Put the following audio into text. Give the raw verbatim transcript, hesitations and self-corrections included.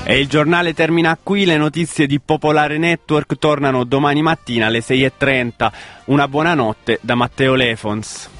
E il giornale termina qui, le notizie di Popolare Network tornano domani mattina alle sei e trenta. Una buona notte da Matteo Lefons.